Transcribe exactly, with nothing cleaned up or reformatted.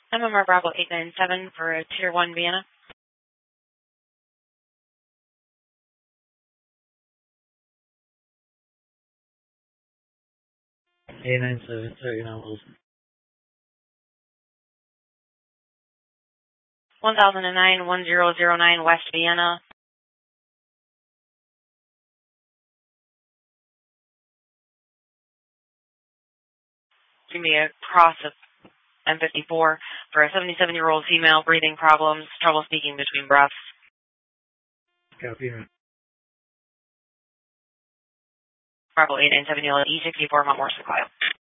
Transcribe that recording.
M M R Bravo eight nine seven for a Tier one Vienna. eight nine seven, sorry, now Wilson. one thousand nine, one zero zero nine West Vienna. Give me a cross of M fifty-four for a seventy-seven-year-old female, breathing problems, trouble speaking between breaths. Copy. Bravo eight nine seven, E sixty-four, Mount Morris, Ohio.